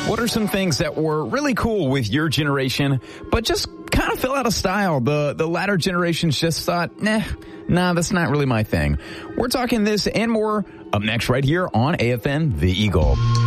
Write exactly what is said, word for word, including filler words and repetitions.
What are some things that were really cool with your generation, but just kind of fell out of style? The the latter generations just thought, nah, nah, that's not really my thing. We're talking this and more up next right here on A F N The Eagle.